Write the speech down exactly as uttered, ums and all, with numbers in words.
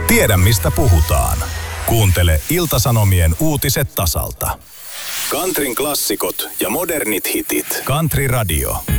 Tiedä mistä puhutaan. Kuuntele Ilta-Sanomien uutiset tasalta. Countryn klassikot ja modernit hitit. Country Radio.